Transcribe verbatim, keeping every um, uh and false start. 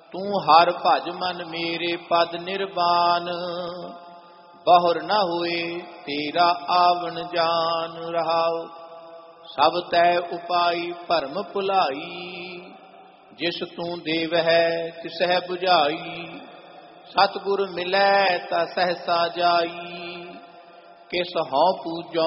ਤੂੰ ਹਰ ਭਜ ਮਨ ਮੇਰੇ ਪਦ ਨਿਰਵਾਨ, ਬਹੁਰ ਨਾ ਹੋਏ ਤੇਰਾ ਆਵਣ ਜਾਨ ਰਹਾਉ। ਸਭ ਤੈ ਉਪਾਈ ਭਰਮ ਭੁਲਾਈ, ਜਿਸ ਤੂੰ ਦੇਵ ਹੈ ਤਿਸਹਿ 부ਝਾਈ। ਸਤਿਗੁਰ ਮਿਲੈ ਤਾ ਸਹਸਾ ਜਾਈ, ਕਿਸ ਹਉ ਪੂਜੋ